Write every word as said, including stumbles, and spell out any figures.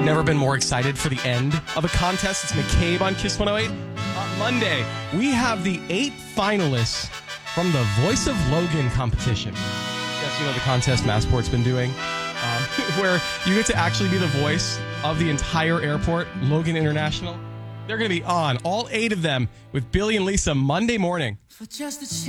Never been more excited for the end of a contest. It's McCabe on Kiss one oh eight. On Monday, we have the eight finalists from the Voice of Logan competition. Yes, you know the contest Massport's been doing, um, where you get to actually be the voice of the entire airport, Logan International. They're going to be on, all eight of them, with Billy and Lisa Monday morning. For just a